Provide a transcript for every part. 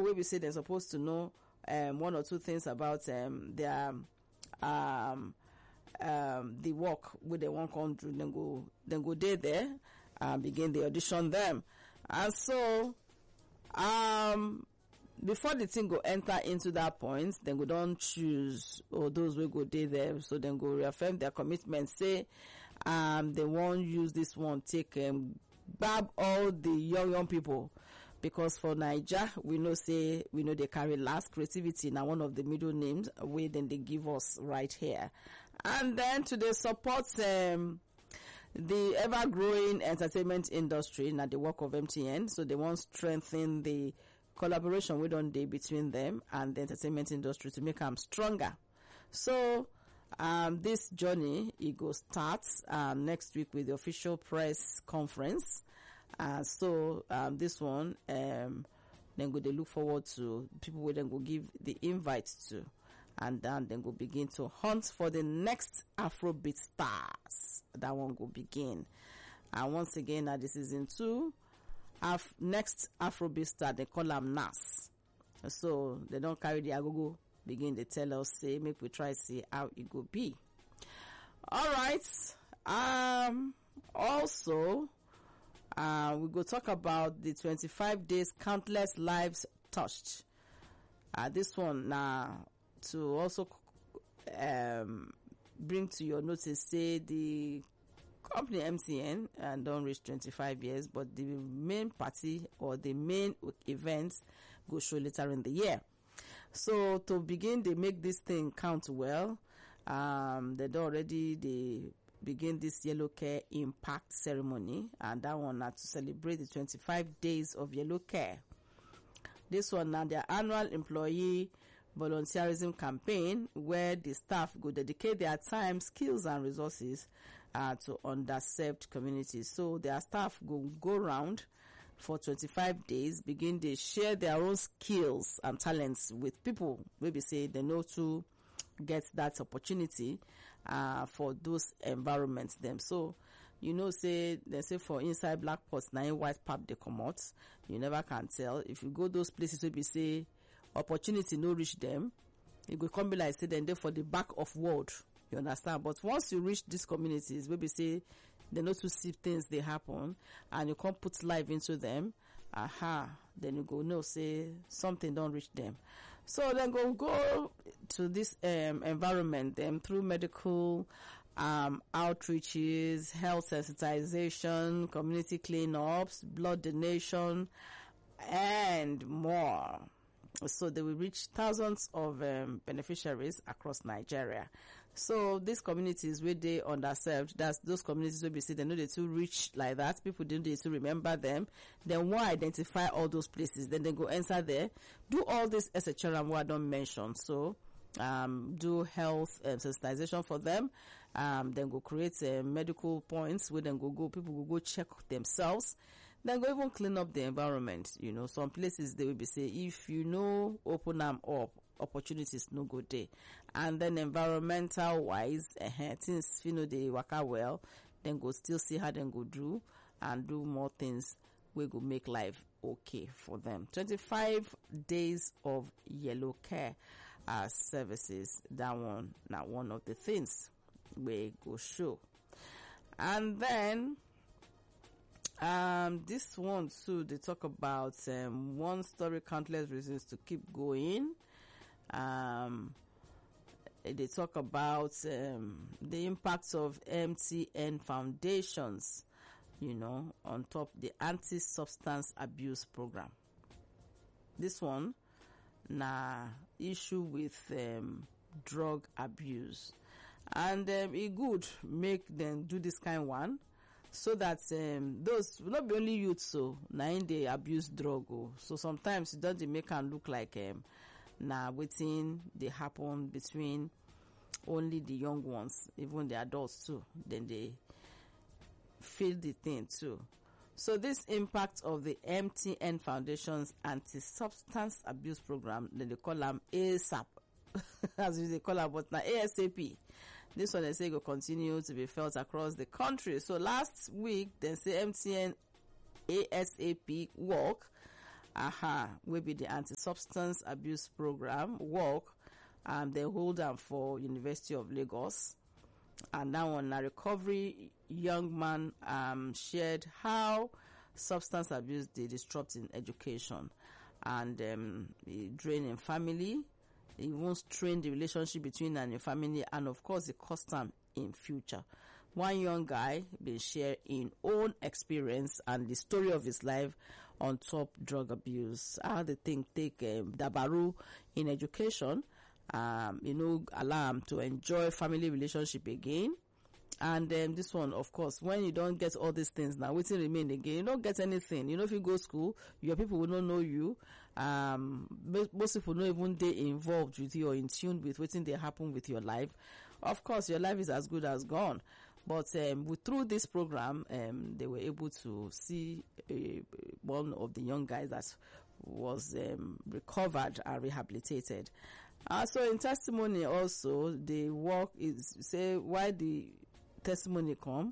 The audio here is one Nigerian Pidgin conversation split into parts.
wey be say they're supposed to know one or two things about their the work wey they wan come do, then go there and begin the audition them. And so before the thing go enter into that point, then go don't choose or those wey go dey there, so then go reaffirm their commitment, say they won't use this one take grab all the young people, because for Naija we know they carry last. Creativity now one of the middle names wey then they give us right here. And then to the support the ever-growing entertainment industry, now the work of MTN, so they want strengthen the collaboration we don't day between them and the entertainment industry to make them stronger. So this journey it go start next week with the official press conference. So this one then go they look forward to people who then go give the invite to, and then go begin to hunt for the next Afrobeat stars. That one go begin. And once again, now this season 2, next Afrobeat star, they call them Nas. So they don't carry the agogo, begin they tell us, say, make we try see how it go be. Alright. Also, we go talk about the 25 days countless lives touched. This one now to also bring to your notice, say the company MTN and don't reach 25 years, but the main party or the main events go show later in the year. So to begin, they make this thing count well. They begin this Yellow Care Impact ceremony, and that one now to celebrate the 25 days of Yellow Care. This one now their annual employee volunteerism campaign, where the staff go dedicate their time, skills and resources to underserved communities. So their staff go around for 25 days, begin they share their own skills and talents with people maybe say they know to get that opportunity for those environments them. So say they say for inside black pots now white pap they come out, you never can tell. If you go those places where be say opportunity no reach them, it will come be like say then they for the back of world, you understand. But once you reach these communities where be say they know to see things they happen and you can't put life into them, then you go know say something don't reach them. So then go to this environment them through medical outreaches, health sensitization, community cleanups, blood donation and more. So they will reach thousands of beneficiaries across Nigeria. So these communities where they underserved, that's those communities where we see they know they too reach like that. People don't need to remember them. Then why identify all those places? Then they go enter there, do all this etc. what I don't mention. So do health sensitization for them. Then go create medical points where then people will go check themselves. Then go even clean up the environment. Some places they will be say if open them up, opportunities no good day. And then environmental wise, things they work out well, then go still see how then go do and do more things we go make life okay for them. 25 days of Yellow Care services. That one now one of the things we go show. And then this one too, they talk about one story, countless reasons to keep going. They talk about the impacts of MTN foundations, on top the anti-substance abuse program. This one issue with drug abuse, and it good make them do this kind one, so that those will not be only youth, so they abuse drug. So sometimes it doesn't make them look like waiting they happen between only the young ones, even the adults too. Then they feel the thing too. So this impact of the MTN Foundation's anti-substance abuse program, then they call them ASAP, as they call them, but now ASAP. This one they say will continue to be felt across the country. So last week they say MTN ASAP work will be the anti-substance abuse program work. They hold them for University of Lagos. And that one, a recovery young man shared how substance abuse they disrupt in education and draining family. It won't strain the relationship between and your family, and of course it cost them in future. One young guy been share in own experience and the story of his life on top drug abuse. How the thing take dabaru in education, allow him to enjoy family relationship again. And this one, of course, when you don't get all these things now, waiting remain again. You don't get anything. If you go to school, your people will not know you. Most people not even they involved with you or in tune with waiting they happen with your life. Of course, your life is as good as gone. But through this program, they were able to see one of the young guys that was recovered and rehabilitated. So in testimony also, the work is say why the testimony come.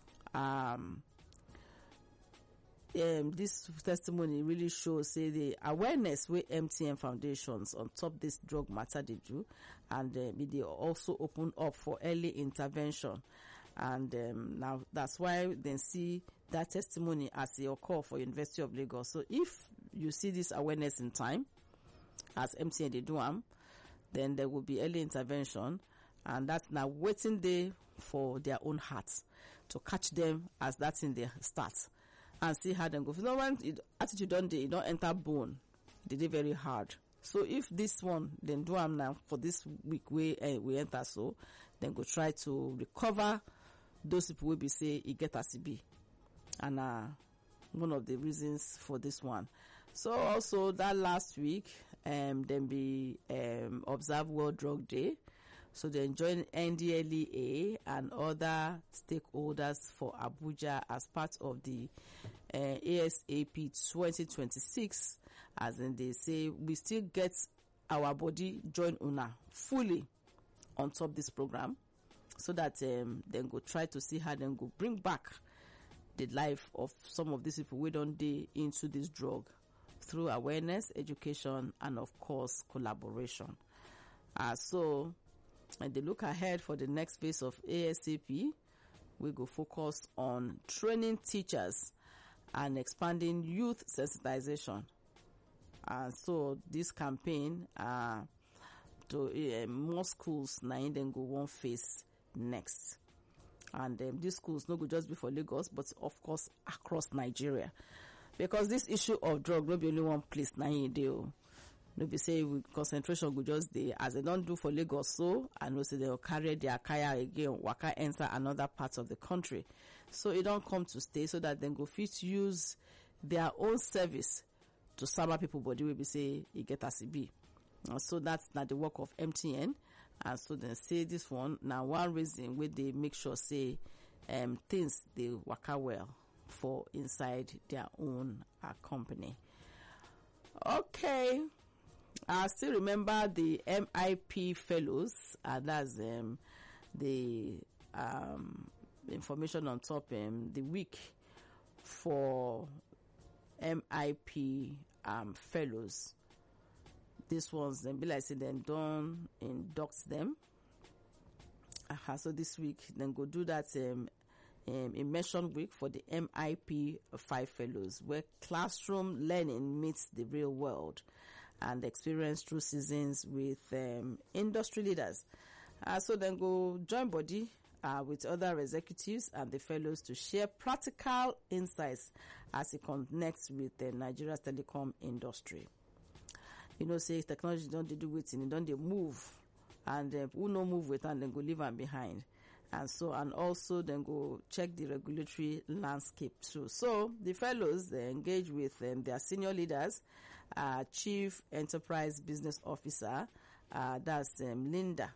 This testimony really shows say the awareness with MTN foundations on top this drug matter they do, and they also open up for early intervention. And now that's why they see that testimony as a call for University of Lagos. So if you see this awareness in time, as MTN they do then there will be early intervention, and that's now waiting there for their own hearts to catch them as that's in their start and see how them go. You know, when attitude don't enter bone, they did very hard. So if this one then do now for this week we enter, so then go try to recover those people will be say it get as it be, and one of the reasons for this one. So also that last week then be observe World Drug Day. So they join NDLEA and other stakeholders for Abuja as part of the ASAP 2026. As in they say, we still get our body join UNA fully on top this program, so that then go try to see how then go bring back the life of some of these people we don't dey into this drug through awareness, education, and of course collaboration. So and they look ahead for the next phase of ASAP. We go focus on training teachers and expanding youth sensitization. So this campaign to more schools now then go one phase next. And these schools no go just be for Lagos, but of course across Nigeria. Because this issue of drug no be only one place now in deal. No be say concentration go just dey as they don't do for Lagos, so I know say they will carry their kaya again, waka enter another part of the country. So it don't come to stay, so that then go fit use their own service to serve people body will be say it get as it be. So that's not the work of MTN. And so then say this one now one reason where they make sure say things they waka well for inside their own company. Okay. I still remember the MIP fellows, and that's the information on top the week for MIP fellows. This ones then be like say then don't induct them. So this week then go do that immersion week for the MIP 5 fellows, where classroom learning meets the real world and experience through seasons with industry leaders. So then go join body with other executives and the fellows to share practical insights as it connects with the Nigeria's telecom industry. Say technology don't do it, and don't they move, and who no move with and then go leave them behind. And also then go check the regulatory landscape too. So the fellows they engage with their senior leaders, Chief Enterprise Business Officer, that's Linda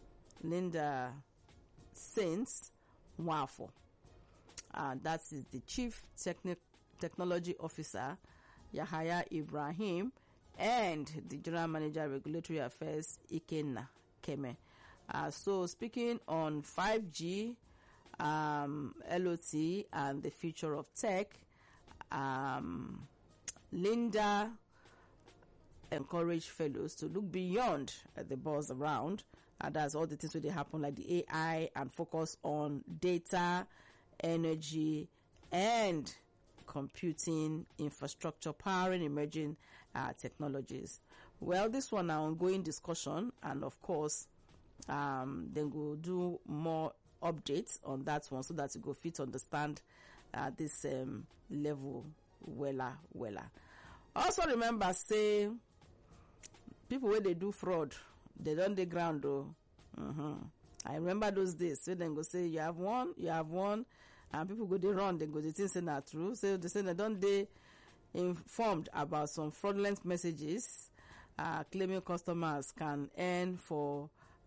Saints Wafo. That is the Chief Technology Officer, Yahaya Ibrahim, and the General Manager Regulatory Affairs, Ikenna Keme. So speaking on 5G, LOT, and the future of tech, Linda encourage fellows to look beyond the buzz around, and that's all the things where they happen, like the AI, and focus on data, energy, and computing infrastructure powering emerging technologies. Well, this one an ongoing discussion, and of course, then we'll do more updates on that one so that you go fit understand this level wella. Also remember, say people where they do fraud, they don't dey ground though. I remember those days. So then go say you have one, and people go they run, they go they think say not true. So they say they don't they informed about some fraudulent messages claiming customers can earn for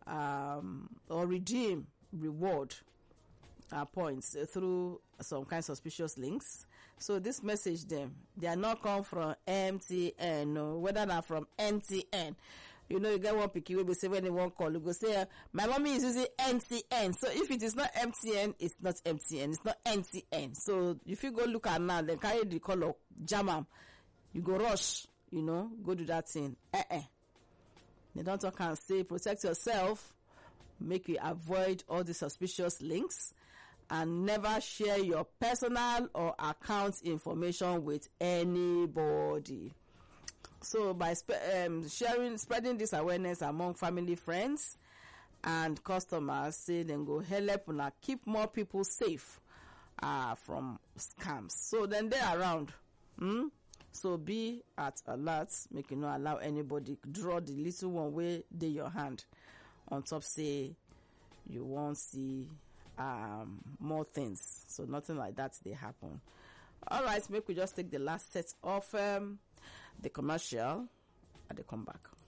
or redeem reward points through some kind of suspicious links. So this message they are not come from MTN, no, whether they're from MTN. You know, you get one picky will be say when they won't call, you go say, my mommy is using MTN. So if it is not MTN, it's not MTN. It's not MTN. So if you go look at now, then carry the color, jam 'em. You go rush, you know, go do that thing. They don't talk and say, protect yourself, make you avoid all the suspicious links, and never share your personal or account information with anybody. So by spreading this awareness among family, friends, and customers, say then go help and keep more people safe from scams. So then they're around. So be at alert, make you not allow anybody draw the little one way they your hand on top. Say you won't see more things. So nothing like that they happen. All right, make we just take the last set of the commercial and they come back.